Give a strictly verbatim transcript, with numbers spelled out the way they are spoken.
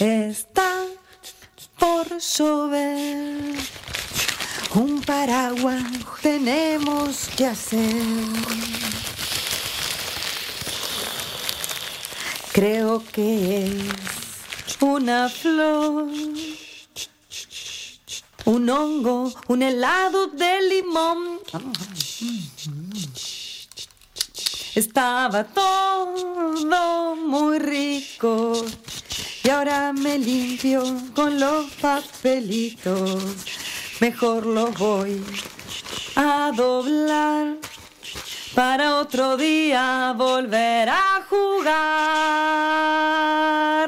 Está por llover. Un paraguas tenemos que hacer. Creo que es una flor, un hongo, un helado de limón. Estaba todo muy rico y ahora me limpio con los papelitos. Mejor los voy a doblar para otro día volver a jugar.